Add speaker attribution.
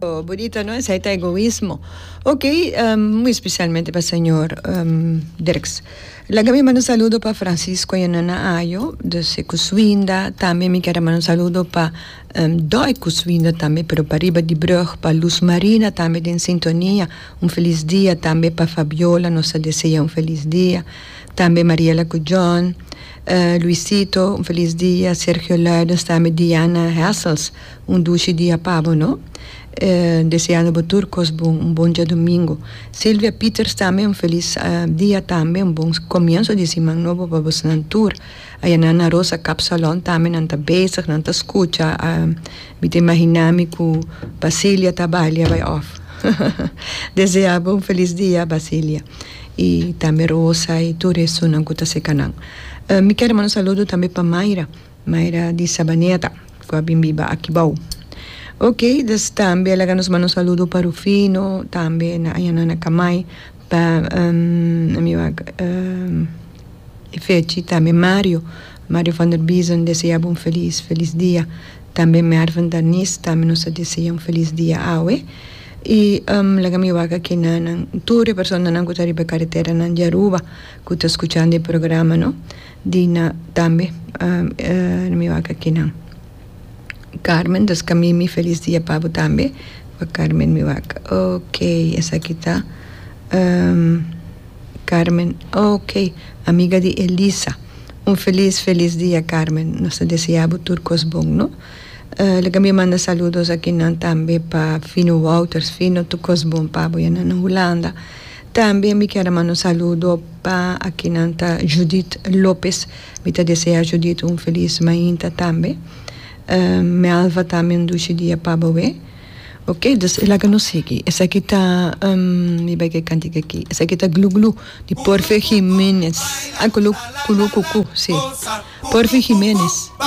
Speaker 1: Bonito, ¿no? Ese egoísmo. Ok, muy especialmente para el señor Dirks. La que me manda un saludo para Francisco y Nana Ayo, de Secuswinda. También me quiero mandar un saludo para Doi Cuswinda también, pero para Riba de Brug, para Luz Marina también en sintonía. Un feliz día también para Fabiola, nos desea un feliz día. También Mariela Cujón. Luisito, un feliz día. Sergio Luidens, también Diana Hassels, un dulce día pavo, ¿no? Deseando a Turcos un buen día domingo. Silvia Peters también un feliz día también, un buen comienzo de semana nuevo para vuestra tour. Ana Rosa Capsalón también anda bezig, anda escucha. Me te imaginami que Basilia Tabalia vai off. Deseaba un feliz día, Basilia. Y también Rosa y Tures una cuta secanán. Me quiero mandar un saludo también para Mayra de Sabaneta, que viva aquí bau. Ok, también le ganamos un saludo para Rufino, también a Yanana Kamai, para Fechi, también Mario van der Biesen, deseaba un feliz día. También me Arvan Danis, también nos desea un feliz día, Awe. Y la que me va aquí en todas personas que están en la carretera en Yaruba, que están escuchando el programa, ¿no? Dina también, me va aquí en Carmen, das Camimi, feliz día Pablo también. Carmen mi vaca. Ok, esa aquí está. Carmen, ok, amiga de Elisa. Un feliz día, Carmen. Nos deseaba turcos bon, ¿no? Le que me manda saludos aquí también para Fino Wouters, Fino turcos bon, Pablo, y en Holanda. También me quiero mandar un saludo para aquí Judith López. Me te desea Judith un feliz mainta también. Me alva também um dulce dia para boé. Ok, dus ela que não segue. Essa aqui está, me vai que cantiga aqui. Essa aqui está Glu Glu, de Porfe Jiménez. Ah, Culu Cucu, sim. Porfe Jiménez.